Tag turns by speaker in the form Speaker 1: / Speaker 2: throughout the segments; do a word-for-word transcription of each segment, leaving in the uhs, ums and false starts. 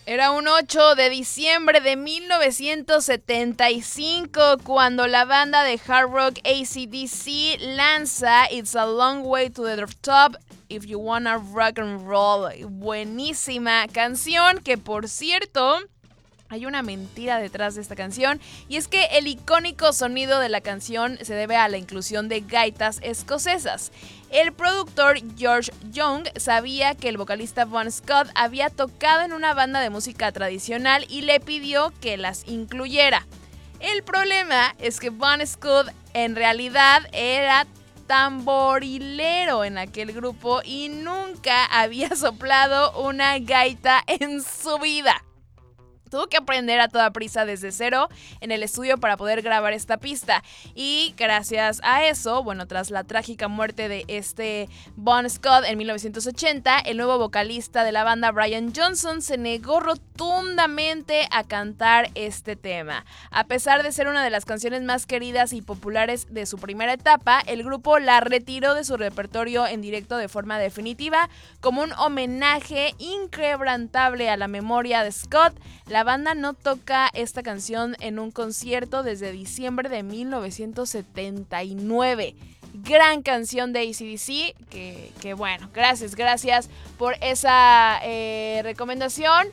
Speaker 1: Era un ocho de diciembre de mil novecientos setenta y cinco cuando la banda de hard rock A C D C lanza It's a Long Way to the Top If You Wanna Rock and Roll. Buenísima canción que, por cierto, hay una mentira detrás de esta canción, y es que el icónico sonido de la canción se debe a la inclusión de gaitas escocesas. El productor George Young sabía que el vocalista Bon Scott había tocado en una banda de música tradicional y le pidió que las incluyera. El problema es que Bon Scott en realidad era tamborilero en aquel grupo y nunca había soplado una gaita en su vida. Tuvo que aprender a toda prisa desde cero en el estudio para poder grabar esta pista, y gracias a eso, bueno, tras la trágica muerte de este Bon Scott en mil novecientos ochenta, el nuevo vocalista de la banda, Brian Johnson, se negó rotundamente a cantar este tema. A pesar de ser una de las canciones más queridas y populares de su primera etapa, el grupo la retiró de su repertorio en directo de forma definitiva como un homenaje inquebrantable a la memoria de Scott. La banda no toca esta canción en un concierto desde diciembre de mil novecientos setenta y nueve. Gran canción de A C D C, que, que bueno, gracias, gracias por esa eh, recomendación.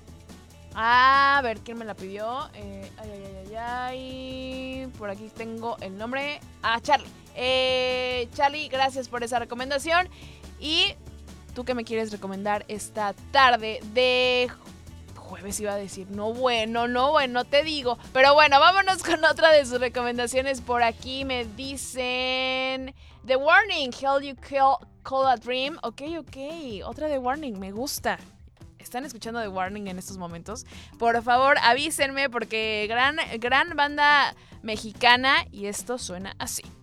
Speaker 1: A ver, ¿quién me la pidió? Eh, ay, ay, ay, ay, ay, por aquí tengo el nombre. Ah, Charlie. Eh, Charlie, gracias por esa recomendación. Y tú, ¿qué me quieres recomendar esta tarde de jueves? Iba a decir, no bueno, no bueno, te digo. Pero bueno, vámonos con otra de sus recomendaciones. Por aquí me dicen The Warning, Hell You Call, Call a Dream. Ok, ok, otra de Warning, me gusta. ¿Están escuchando The Warning en estos momentos? Por favor, avísenme, porque gran, gran banda mexicana, y esto suena así.